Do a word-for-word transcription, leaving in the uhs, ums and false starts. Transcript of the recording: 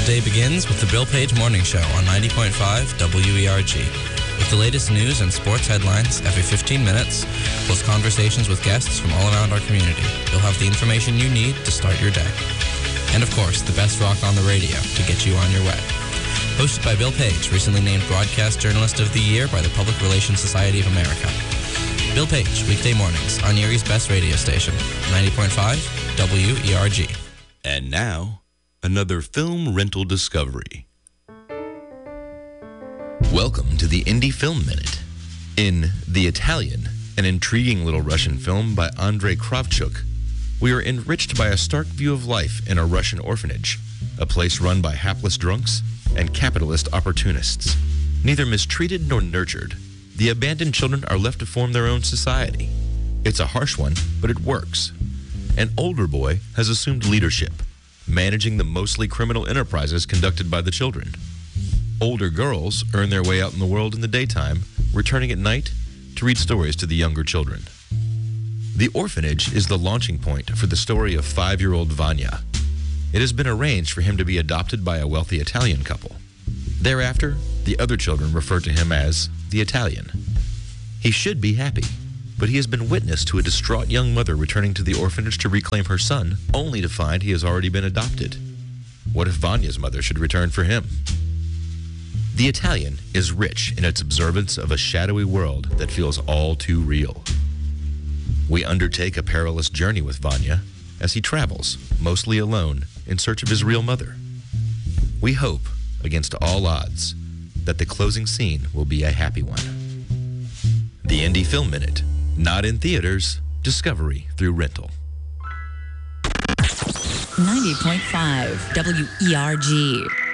day begins with the Bill Page Morning Show on ninety point five W E R G. With the latest news and sports headlines every fifteen minutes, plus conversations with guests from all around our community, you'll have the information you need to start your day. And of course, the best rock on the radio to get you on your way. Hosted by Bill Page, recently named Broadcast Journalist of the Year by the Public Relations Society of America. Bill Page, weekday mornings on Erie's best radio station, ninety point five W E R G. And now, another film rental discovery. Welcome to the Indie Film Minute. In The Italian, an intriguing little Russian film by Andrei Kravchuk, we are enriched by a stark view of life in a Russian orphanage, a place run by hapless drunks and capitalist opportunists. Neither mistreated nor nurtured, the abandoned children are left to form their own society. It's a harsh one, but it works. An older boy has assumed leadership, managing the mostly criminal enterprises conducted by the children. Older girls earn their way out in the world in the daytime, returning at night to read stories to the younger children. The orphanage is the launching point for the story of five-year-old Vanya. It has been arranged for him to be adopted by a wealthy Italian couple. Thereafter, the other children refer to him as the Italian. He should be happy, but he has been witness to a distraught young mother returning to the orphanage to reclaim her son, only to find he has already been adopted. What if Vanya's mother should return for him? The Italian is rich in its observance of a shadowy world that feels all too real. We undertake a perilous journey with Vanya as he travels, mostly alone, in search of his real mother. We hope, against all odds, that the closing scene will be a happy one. The Indie Film Minute. Not in theaters, discovery through rental. ninety point five W E R G.